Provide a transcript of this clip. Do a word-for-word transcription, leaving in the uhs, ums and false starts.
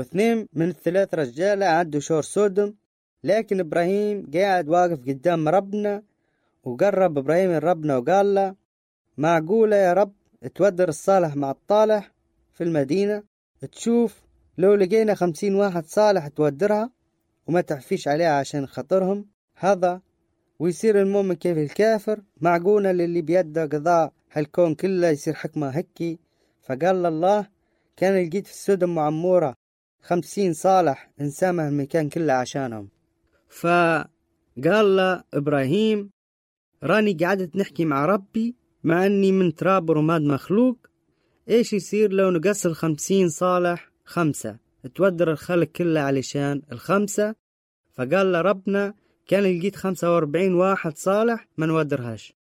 واثنين من الثلاث رجالة عدوا شور سودم، لكن إبراهيم قاعد واقف قدام ربنا، وقرب إبراهيم من ربنا وقال له: معقولة يا رب تودر الصالح مع الطالح في المدينة؟ تشوف لو لقينا خمسين واحد صالح تودرها وما تحفيش عليها عشان خطرهم هذا، ويصير المؤمن كيف الكافر؟ معقولة للي بيده قضاء هالكون كله يصير حكمة هكي؟ فقال الله: كان لقيت في السودم معمورة خمسين صالح انسامه المكان كله عشانهم. فقال له إبراهيم: راني قعدت نحكي مع ربي مع أني من تراب ورماد مخلوق، إيش يصير لو نقص الخمسين صالح خمسة تودر الخلق كله علشان الخمسة؟ فقال له ربنا: كان لقيت خمسة واربعين واحد صالح ما نودرهاش.